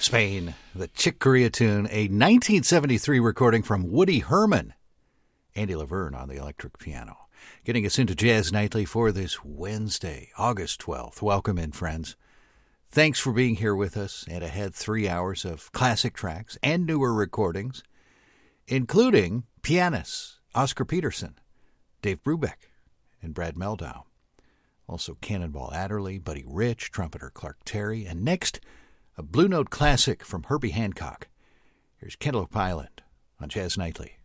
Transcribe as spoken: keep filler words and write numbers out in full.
Spain, the Chick Corea tune, a nineteen seventy-three recording from Woody Herman. Andy Laverne on the electric piano. Getting us into Jazz Nightly for this Wednesday, August twelfth. Welcome in, friends. Thanks for being here with us, and ahead three hours of classic tracks and newer recordings, including pianists Oscar Peterson, Dave Brubeck, and Brad Meldau. Also Cannonball Adderley, Buddy Rich, trumpeter Clark Terry, and next, a Blue Note classic from Herbie Hancock. Here's Cantaloupe Island on Jazz Nightly.